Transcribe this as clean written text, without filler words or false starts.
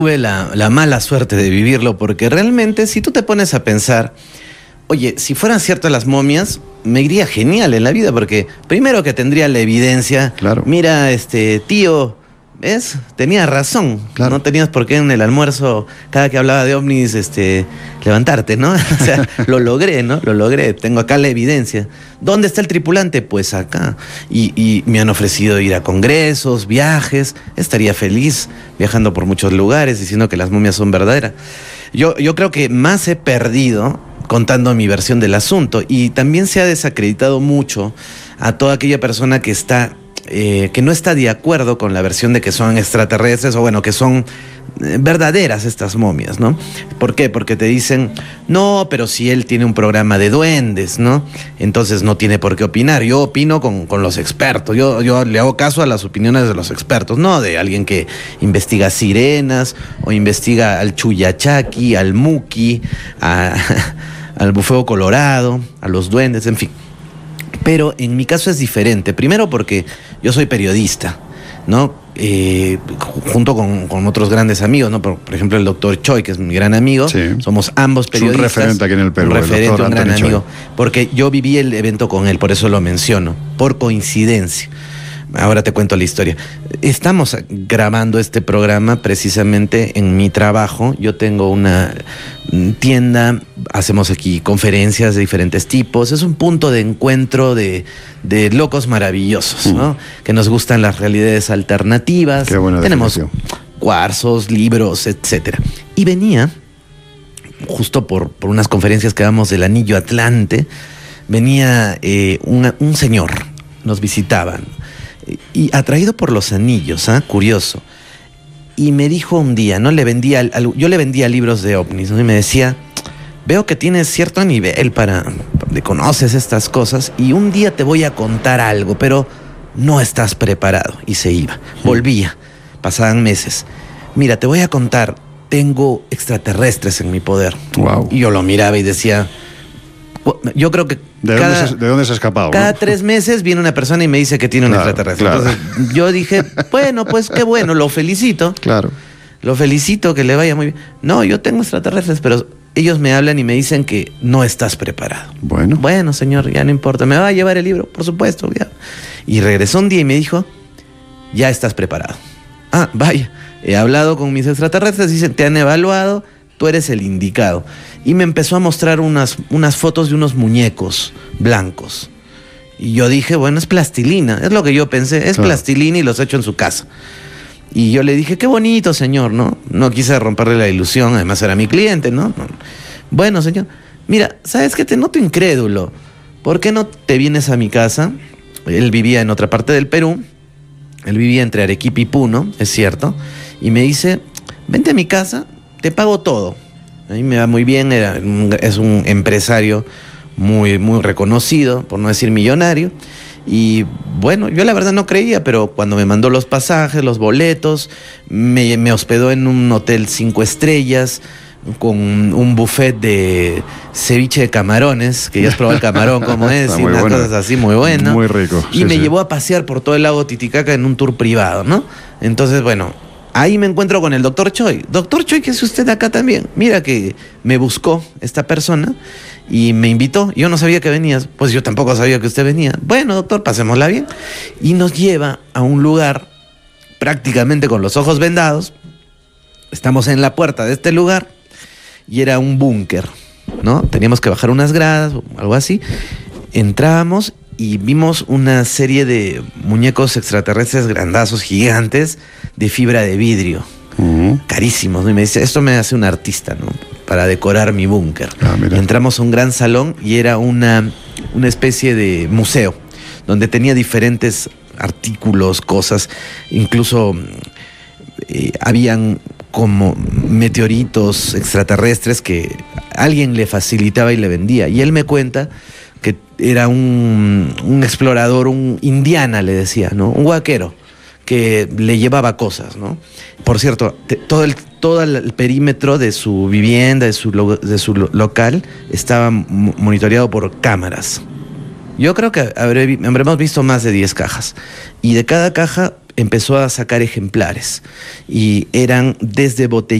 Tuve la mala suerte de vivirlo porque realmente si tú te pones a pensar, oye, si fueran ciertas las momias, me iría genial en la vida porque primero que tendría la evidencia, Claro. mira, tío, ¿ves? Tenías razón, Claro. no tenías por qué en el almuerzo, cada que hablaba de ovnis, levantarte, ¿no? O sea, lo logré, ¿no? Lo logré, tengo acá la evidencia. ¿Dónde está el tripulante? Pues acá. Y me han ofrecido ir a congresos, viajes, estaría feliz viajando por muchos lugares diciendo que las momias son verdaderas. Yo creo que más he perdido contando mi versión del asunto y también se ha desacreditado mucho a toda aquella persona que está que no está de acuerdo con la versión de que son extraterrestres o bueno, que son verdaderas estas momias, ¿no? ¿Por qué? Porque te dicen, no, pero si él tiene un programa de duendes, ¿no? Entonces no tiene por qué opinar. Yo opino con los expertos, yo le hago caso a las opiniones de los expertos, no de alguien que investiga sirenas o investiga al Chuyachaki, al Muki, al bufeo colorado, a los duendes, en fin. Pero en mi caso es diferente. Primero porque yo soy periodista, ¿no? Junto con otros grandes amigos, ¿no? Por ejemplo, el doctor Choi, que es mi gran amigo. Sí. Somos ambos periodistas. Es un referente aquí en el Perú. Un referente, el un gran Anthony amigo. Choi. Porque yo viví el evento con él, por eso lo menciono. Por coincidencia. Ahora te cuento la historia. Estamos grabando este programa precisamente en mi trabajo. Yo tengo una tienda, hacemos aquí conferencias de diferentes tipos. Es un punto de encuentro de locos maravillosos, ¿no? Que nos gustan las realidades alternativas. Qué buena Tenemos definición. cuarzos, libros, etcétera. Y venía, justo por unas conferencias que damos del Anillo Atlante, venía un señor, nos visitaban. Y atraído por los anillos, curioso. Y me dijo un día, ¿no? Yo le vendía libros de ovnis, ¿no? Y me decía, veo que tienes cierto nivel de conoces estas cosas y un día te voy a contar algo, pero no estás preparado. Y se iba, volvía, pasaban meses. Mira, te voy a contar, tengo extraterrestres en mi poder. Wow. Y yo lo miraba y decía, yo creo que ¿De dónde se ha escapado? cada ¿no? 3 meses viene una persona y me dice que tiene un extraterrestre. Claro. Entonces yo dije, bueno, pues qué bueno, lo felicito. Claro. Lo felicito, que le vaya muy bien. No, yo tengo extraterrestres, pero ellos me hablan y me dicen que no estás preparado. Bueno. Bueno, señor, ya no importa. ¿Me va a llevar el libro? Por supuesto. Ya. Y regresó un día y me dijo, ya estás preparado. Ah, vaya. He hablado con mis extraterrestres, dicen, te han evaluado, tú eres el indicado. Y me empezó a mostrar unas fotos de unos muñecos blancos. Y yo dije, bueno, es plastilina. Es lo que yo pensé, es plastilina y los he hecho en su casa. Y yo le dije, qué bonito, señor, ¿no? No quise romperle la ilusión, además era mi cliente, ¿no? Bueno, señor, mira, ¿sabes qué? Te noto incrédulo. ¿Por qué no te vienes a mi casa? Él vivía en otra parte del Perú. Él vivía entre Arequipa y Puno, es cierto. Y me dice, vente a mi casa, te pago todo. A mí me va muy bien, es un empresario muy, muy reconocido, por no decir millonario. Y bueno, yo la verdad no creía, pero cuando me mandó los pasajes, los boletos, me hospedó en un hotel 5 estrellas, con un buffet de ceviche de camarones, que ya has probado el camarón como es, y unas cosas así muy buenas. Muy rico. Y me llevó a pasear por todo el lago Titicaca en un tour privado, ¿no? Entonces, bueno, ahí me encuentro con el doctor Choi. Doctor Choi, ¿qué es usted acá también? Mira que me buscó esta persona y me invitó. Yo no sabía que venías. Pues yo tampoco sabía que usted venía. Bueno, doctor, pasémosla bien. Y nos lleva a un lugar prácticamente con los ojos vendados. Estamos en la puerta de este lugar y era un búnker, ¿no? Teníamos que bajar unas gradas o algo así. Entrábamos y vimos una serie de muñecos extraterrestres grandazos, gigantes, de fibra de vidrio. Carísimos, ¿no? Y me dice, esto me hace un artista, ¿no? Para decorar mi búnker. Entramos a un gran salón y era una especie de museo, donde tenía diferentes artículos, cosas, incluso habían como meteoritos extraterrestres que alguien le facilitaba y le vendía. Y él me cuenta que era un explorador, un indiana, le decía, ¿no? Un huaquero que le llevaba cosas, ¿no? Por cierto, todo el perímetro de su vivienda, de su local, estaba monitoreado por cámaras. Yo creo que habremos visto más de 10 cajas. Y de cada caja empezó a sacar ejemplares y eran desde botellitas